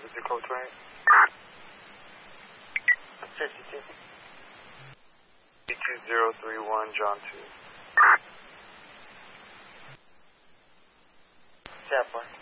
is your code 20? 52. 2031, John 2. Tap 1.